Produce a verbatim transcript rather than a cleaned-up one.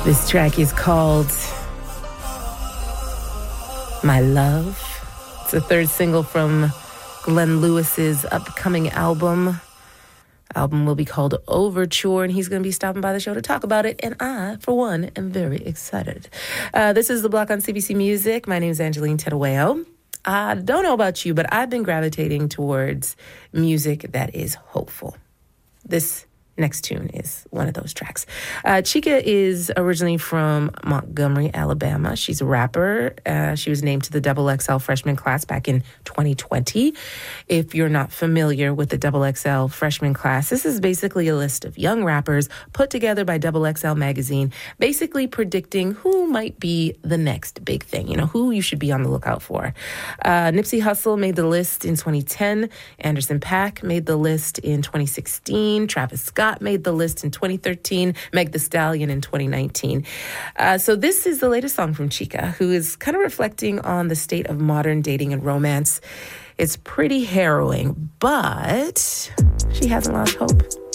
This track is called My Love. It's the third single from Glenn Lewis's upcoming album. Album will be called Overture, and he's going to be stopping by the show to talk about it, and I, for one, am very excited. Uh, this is The Block on C B C Music. My name is Angeline Terueo. I don't know about you, but I've been gravitating towards music that is hopeful. This next tune is one of those tracks. Uh, Chika is originally from Montgomery, Alabama. She's a rapper. Uh, she was named to the Double X L freshman class back in twenty twenty. If you're not familiar with the Double X L freshman class, this is basically a list of young rappers put together by Double X L magazine, basically predicting who might be the next big thing, you know, who you should be on the lookout for. Uh, Nipsey Hussle made the list in twenty ten. Anderson .Paak made the list in twenty sixteen. Travis Scott made the list in twenty thirteen, Meg Thee Stallion in twenty nineteen. Uh, so this is the latest song from Chika, who is kind of reflecting on the state of modern dating and romance. It's pretty harrowing, but she hasn't lost hope.